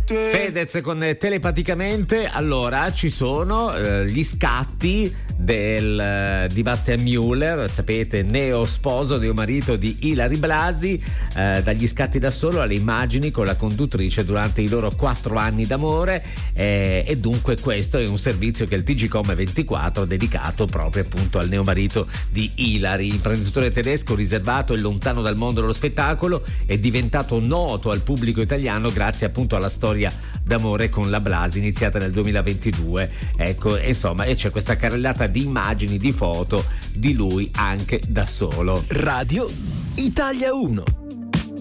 te. Fedez con Telepaticamente. Allora ci sono gli scatti di Bastian Müller, sapete, neo marito di Ilary Blasi, dagli scatti da solo alle immagini con la conduttrice durante i loro 4 anni d'amore, e dunque questo è un servizio che il TGcom 24 ha dedicato proprio appunto al neomarito di Ilary. Imprenditore tedesco riservato e lontano dal mondo dello spettacolo, è diventato noto al pubblico italiano grazie appunto alla storia d'amore con la Blasi iniziata nel 2022. Ecco, insomma, e c'è questa carrellata di immagini, di foto di lui anche da solo. Radio Italia 1.